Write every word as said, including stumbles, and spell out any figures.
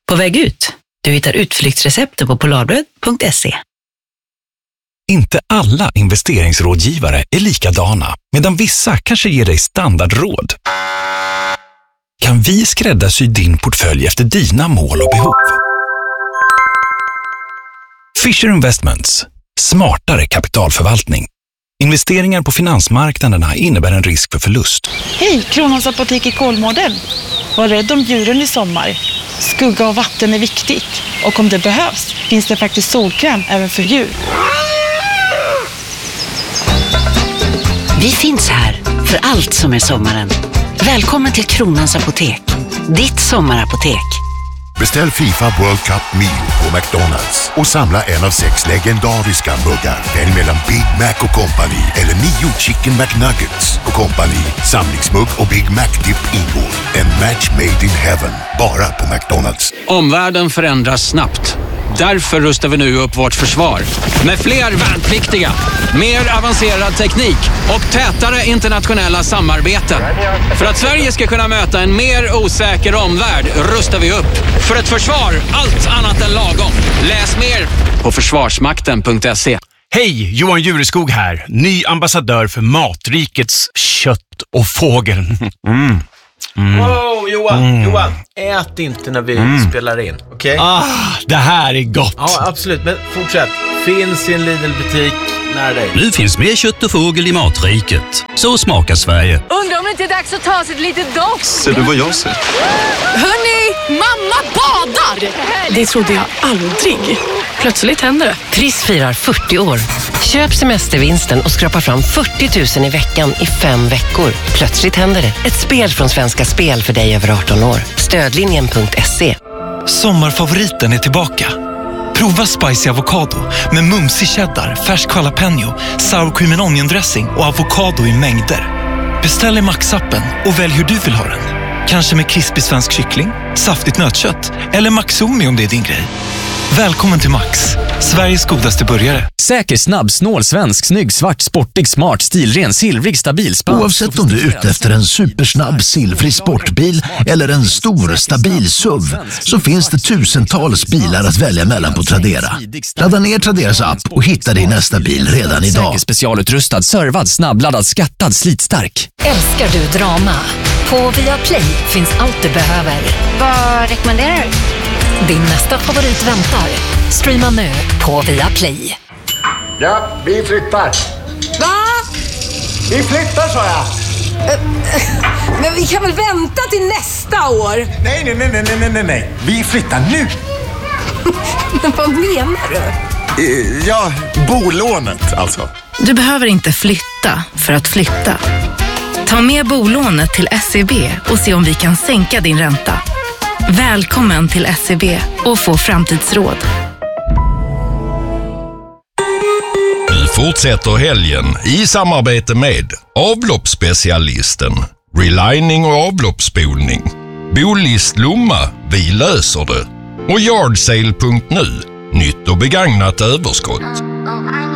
På väg ut. Du hittar utflyktsreceptet på polarbröd punkt se. Inte alla investeringsrådgivare är likadana, medan vissa kanske ger dig standardråd. Kan vi skräddarsy din portfölj efter dina mål och behov? Fisher Investments. Smartare kapitalförvaltning. Investeringar på finansmarknaderna innebär en risk för förlust. Hej, Kronans Apotek i Kolmården. Var rädd om djuren i sommar. Skugga och vatten är viktigt. Och om det behövs finns det faktiskt solkräm även för djur. Vi finns här för allt som är sommaren. Välkommen till Kronans Apotek. Ditt sommarapotek. Beställ FIFA World Cup Meal på McDonalds och samla en av sex legendariska muggar. Välj mellan Big Mac och Company eller nio Chicken McNuggets och Company. Samlingsmugg och Big Mac Dip ingår. En match made in heaven. Bara på McDonalds. Omvärlden förändras snabbt. Därför rustar vi nu upp vårt försvar. Med fler värnpliktiga, mer avancerad teknik och tätare internationella samarbeten. För att Sverige ska kunna möta en mer osäker omvärld rustar vi upp. För ett försvar, allt annat än lagom. Läs mer på försvarsmakten punkt se. Hej, Johan Jureskog här. Ny ambassadör för Matrikets kött och fågel. Mm. Mm. Wow, Johan, mm. Johan, ät inte när vi mm. spelar in, okej? Okay? Ah, det här är gott. Ja, absolut, men fortsätt. Finns i en Lidl-butik nära dig. Nu finns mer kött och fågel i Matriket. Så smakar Sverige. Undrar om det inte är dags att ta sig ett litet dock. Ser du vad jag ser? Hörni, mamma badar! Det trodde jag aldrig. Plötsligt händer det. Triss firar fyrtio år. Köp semestervinsten och skrapa fram fyrtio tusen i veckan i fem veckor. Plötsligt händer det. Ett spel från Svenska Spel för dig över arton år. Stödlinjen punkt se. Sommarfavoriten är tillbaka. Prova spicy avokado med mumsig cheddar, färsk jalapeno, sour cream and onion dressing och avokado i mängder. Beställ i Max-appen och välj hur du vill ha den. Kanske med krispig svensk kyckling, saftigt nötkött eller Maxomi om det är din grej. Välkommen till Max, Sveriges godaste burgare. Säker, snabb, snål, svensk, snygg, svart, sportig, smart, stilren, silvrig, stabil, spann. Oavsett om du är ute efter en supersnabb, silvrig sportbil eller en stor, stabil S U V, så finns det tusentals bilar att välja mellan på Tradera. Ladda ner Traderas app och hitta din nästa bil redan idag. Säker, specialutrustad, servad, snabbladdad, skattad, slitstark. Älskar du drama? På Viaplay finns allt du behöver. Vad rekommenderar du? Din nästa favorit väntar. Streama nu på Viaplay. Ja, vi flyttar. Va? Vi flyttar, sa jag. Uh, uh, men vi kan väl vänta till nästa år? Nej, nej, nej, nej, nej, nej, nej. Vi flyttar nu. Men vad menar du? Uh, ja, bolånet alltså. Du behöver inte flytta för att flytta. Ta med bolånet till S E B och se om vi kan sänka din ränta. Välkommen till S E B och få framtidsråd. Vi fortsätter helgen i samarbete med avloppsspecialisten, relining och avloppsspolning, Bolist Lomma, vi löser det, och yardsale punkt nu, nytt och begagnat överskott.